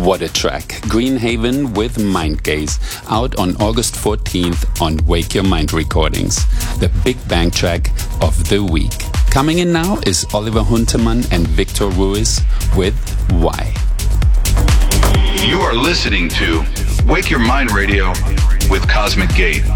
What a track. Greenhaven with Mind Gaze, out on August 14th on Wake Your Mind Recordings. The Big Bang track of the week. Coming in now is Oliver Huntemann and Victor Ruiz with Why. You are listening to Wake Your Mind Radio with Cosmic Gate.